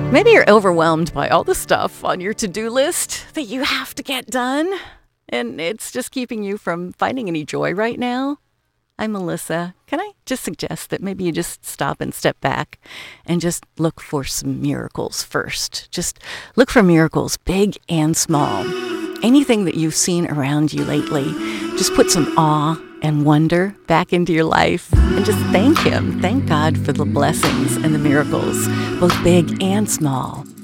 Maybe you're overwhelmed by all the stuff on your to-do list that you have to get done, and it's just keeping you from finding any joy right now. I'm Melissa. Can I just suggest that maybe you just stop and step back and just look for some miracles first? Just look for miracles, big and small. Anything that you've seen around you lately, just put some awe and wonder back into your life and just thank Him. Thank God for the blessings and the miracles, both big and small.